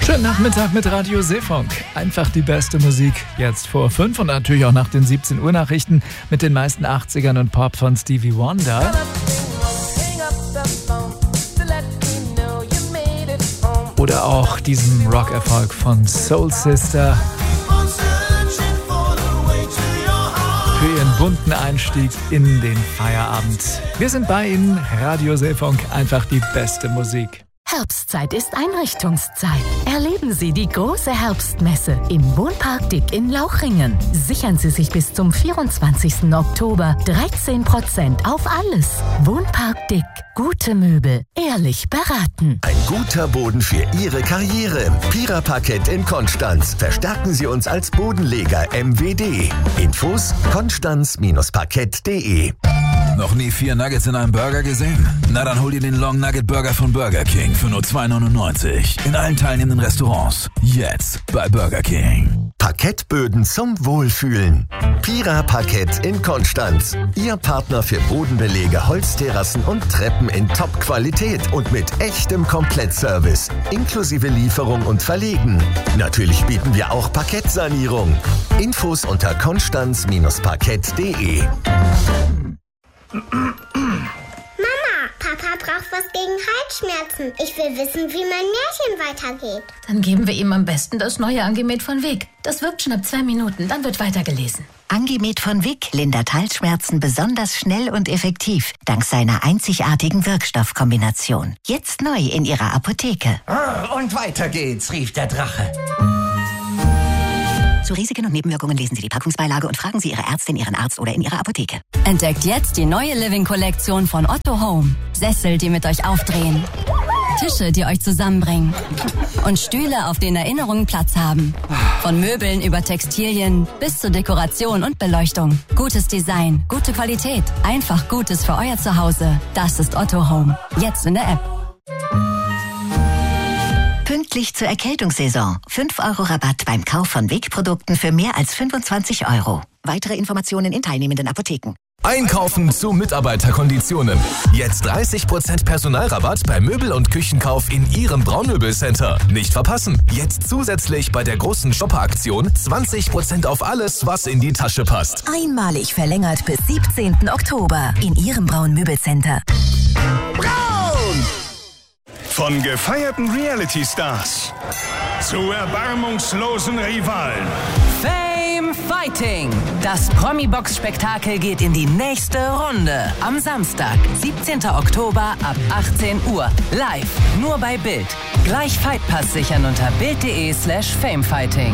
Schönen Nachmittag mit Radio Seefunk. Einfach die beste Musik. Jetzt vor 5 und natürlich auch nach den 17 Uhr Nachrichten mit den meisten 80ern und Pop von Stevie Wonder. Oder auch diesem Rock-Erfolg von Soul Sister. Für ihren bunten Einstieg in den Feierabend. Wir sind bei Ihnen, Radio Seefunk, einfach die beste Musik. Herbstzeit ist Einrichtungszeit. Erleben Sie die große Herbstmesse im Wohnpark Dick in Lauchringen. Sichern Sie sich bis zum 24. Oktober 13% auf alles. Wohnpark Dick. Gute Möbel. Ehrlich beraten. Ein guter Boden für Ihre Karriere. Pira Parkett in Konstanz. Verstärken Sie uns als Bodenleger MWD. Infos konstanz-parkett.de. Noch nie 4 Nuggets in einem Burger gesehen? Na dann hol dir den Long Nugget Burger von Burger King für nur $2,99. In allen teilnehmenden Restaurants. Jetzt bei Burger King. Parkettböden zum Wohlfühlen. Pira Parkett in Konstanz. Ihr Partner für Bodenbelege, Holzterrassen und Treppen in Top-Qualität und mit echtem Komplettservice. Inklusive Lieferung und Verlegen. Natürlich bieten wir auch Parkettsanierung. Infos unter konstanz-parkett.de. Mama, Papa braucht was gegen Halsschmerzen. Ich will wissen, wie mein Märchen weitergeht. Dann geben wir ihm am besten das neue Angemet von Vic. Das wirkt schon ab 2 Minuten, dann wird weitergelesen. Angemet von Vic lindert Halsschmerzen besonders schnell und effektiv, dank seiner einzigartigen Wirkstoffkombination. Jetzt neu in Ihrer Apotheke. Und weiter geht's, rief der Drache. Zu Risiken und Nebenwirkungen lesen Sie die Packungsbeilage und fragen Sie Ihre Ärztin, Ihren Arzt oder in Ihrer Apotheke. Entdeckt jetzt die neue Living-Kollektion von Otto Home. Sessel, die mit euch aufdrehen. Tische, die euch zusammenbringen. Und Stühle, auf denen Erinnerungen Platz haben. Von Möbeln über Textilien bis zur Dekoration und Beleuchtung. Gutes Design, gute Qualität. Einfach Gutes für euer Zuhause. Das ist Otto Home. Jetzt in der App. Pünktlich zur Erkältungssaison. 5 € Rabatt beim Kauf von Vic-Produkten für mehr als 25 €. Weitere Informationen in teilnehmenden Apotheken. Einkaufen zu Mitarbeiterkonditionen. Jetzt 30% Personalrabatt bei Möbel- und Küchenkauf in Ihrem Braunmöbelcenter. Nicht verpassen. Jetzt zusätzlich bei der großen Shopper-Aktion 20% auf alles, was in die Tasche passt. Einmalig verlängert bis 17. Oktober in Ihrem Braun-Möbelcenter. Braun! Von gefeierten Reality-Stars zu erbarmungslosen Rivalen. Fame Fighting. Das Promi-Box-Spektakel geht in die nächste Runde. Am Samstag, 17. Oktober ab 18 Uhr. Live, nur bei Bild. Gleich Fightpass sichern unter bild.de/famefighting.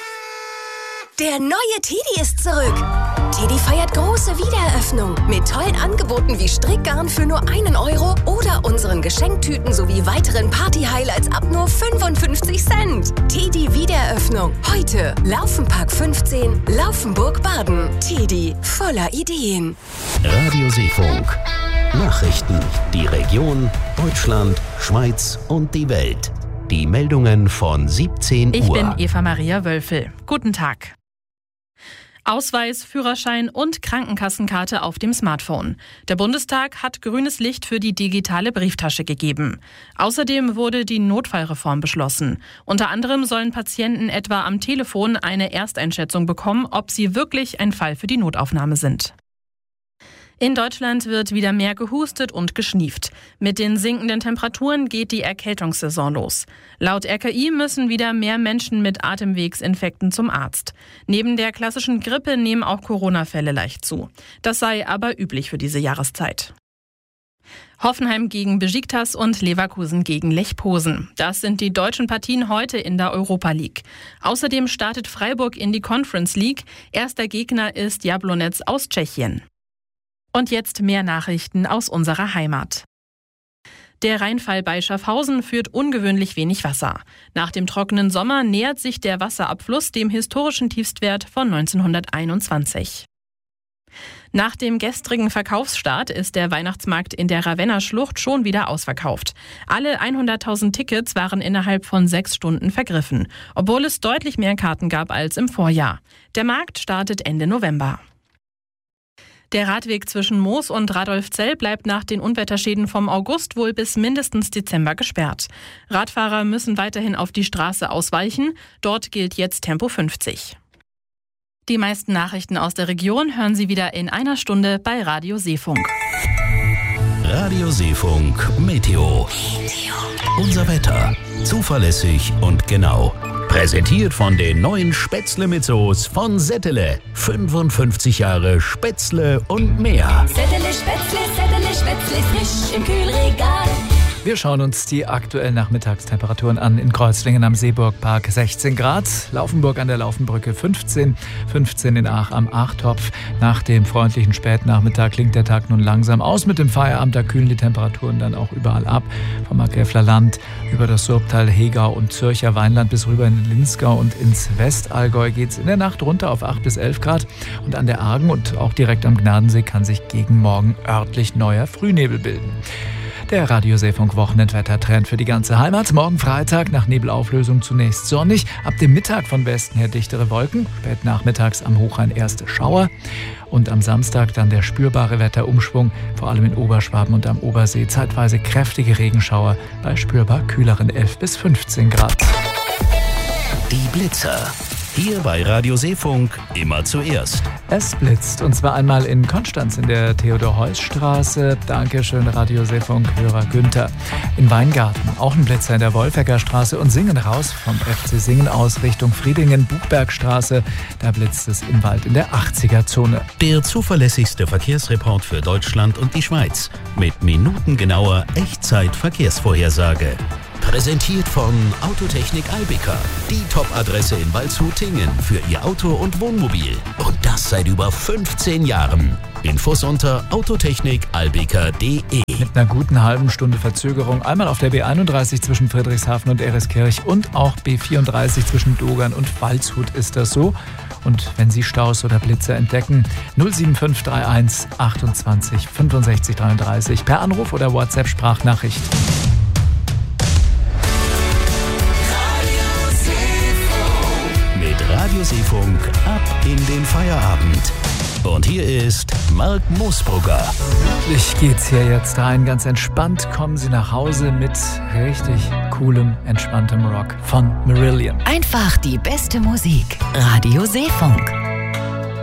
Der neue Teddy ist zurück. Teddy feiert große Wiedereröffnung mit tollen Angeboten wie Strickgarn für nur 1 € oder unseren Geschenktüten sowie weiteren Party-Highlights ab nur 55 Cent. Teddy Wiedereröffnung. Heute Laufenpark 15, Laufenburg-Baden. Teddy voller Ideen. Radio Seefunk. Nachrichten. Die Region, Deutschland, Schweiz und die Welt. Die Meldungen von 17 Uhr. Ich bin Eva-Maria Wölfel. Guten Tag. Ausweis, Führerschein und Krankenkassenkarte auf dem Smartphone. Der Bundestag hat grünes Licht für die digitale Brieftasche gegeben. Außerdem wurde die Notfallreform beschlossen. Unter anderem sollen Patienten etwa am Telefon eine Ersteinschätzung bekommen, ob sie wirklich ein Fall für die Notaufnahme sind. In Deutschland wird wieder mehr gehustet und geschnieft. Mit den sinkenden Temperaturen geht die Erkältungssaison los. Laut RKI müssen wieder mehr Menschen mit Atemwegsinfekten zum Arzt. Neben der klassischen Grippe nehmen auch Corona-Fälle leicht zu. Das sei aber üblich für diese Jahreszeit. Hoffenheim gegen Besiktas und Leverkusen gegen Lech Posen. Das sind die deutschen Partien heute in der Europa League. Außerdem startet Freiburg in die Conference League. Erster Gegner ist Jablonec aus Tschechien. Und jetzt mehr Nachrichten aus unserer Heimat. Der Rheinfall bei Schaffhausen führt ungewöhnlich wenig Wasser. Nach dem trockenen Sommer nähert sich der Wasserabfluss dem historischen Tiefstwert von 1921. Nach dem gestrigen Verkaufsstart ist der Weihnachtsmarkt in der Ravenna-Schlucht schon wieder ausverkauft. Alle 100.000 Tickets waren innerhalb von 6 Stunden vergriffen, obwohl es deutlich mehr Karten gab als im Vorjahr. Der Markt startet Ende November. Der Radweg zwischen Moos und Radolfzell bleibt nach den Unwetterschäden vom August wohl bis mindestens Dezember gesperrt. Radfahrer müssen weiterhin auf die Straße ausweichen. Dort gilt jetzt Tempo 50. Die meisten Nachrichten aus der Region hören Sie wieder in einer Stunde bei Radio Seefunk. Radio Seefunk Meteo. Unser Wetter. Zuverlässig und genau. Präsentiert von den neuen Spätzle mit Soße von Settele. 55 Jahre Spätzle und mehr. Settele, Spätzle, frisch im Kühlregal. Wir schauen uns die aktuellen Nachmittagstemperaturen an. In Kreuzlingen am Seeburgpark 16 Grad, Laufenburg an der Laufenbrücke 15 in Aach am Achtopf. Nach dem freundlichen Spätnachmittag klingt der Tag nun langsam aus. Mit dem Feierabend, da kühlen die Temperaturen dann auch überall ab. Vom Markgräfler Land über das Surbtal, Hegau und Zürcher Weinland bis rüber in den Linzgau und ins Westallgäu geht es in der Nacht runter auf 8 bis 11 Grad. Und an der Argen und auch direkt am Gnadensee kann sich gegen morgen örtlich neuer Frühnebel bilden. Der Radio Seefunk Wochenendwettertrend für die ganze Heimat. Morgen Freitag nach Nebelauflösung zunächst sonnig. Ab dem Mittag von Westen her dichtere Wolken. Spät nachmittags am Hochrhein erste Schauer. Und am Samstag dann der spürbare Wetterumschwung. Vor allem in Oberschwaben und am Obersee zeitweise kräftige Regenschauer bei spürbar kühleren 11 bis 15 Grad. Die Blitzer. Hier bei Radio Seefunk immer zuerst. Es blitzt, und zwar einmal in Konstanz in der Theodor-Heuss-Straße. Dankeschön, Radio Seefunk-Hörer Günther. In Weingarten auch ein Blitzer in der Wolfegger Straße und Singen raus vom FC Singen aus Richtung Friedingen, Buchbergstraße. Da blitzt es im Wald in der 80er-Zone. Der zuverlässigste Verkehrsreport für Deutschland und die Schweiz mit minutengenauer Echtzeit-Verkehrsvorhersage. Präsentiert von Autotechnik Albika. Die Top-Adresse in Waldshut-Tingen für Ihr Auto und Wohnmobil. Und das seit über 15 Jahren. Infos unter autotechnikalbika.de. Mit einer guten halben Stunde Verzögerung einmal auf der B31 zwischen Friedrichshafen und Ereskirch und auch B34 zwischen Dogern und Waldshut ist das so. Und wenn Sie Staus oder Blitzer entdecken, 07531 28 65 33 per Anruf oder WhatsApp-Sprachnachricht. Radio Seefunk ab in den Feierabend. Und hier ist Marc Moosbrugger. Gemütlich geht's hier jetzt rein, ganz entspannt kommen Sie nach Hause mit richtig coolem, entspanntem Rock von Marillion. Einfach die beste Musik. Radio Seefunk.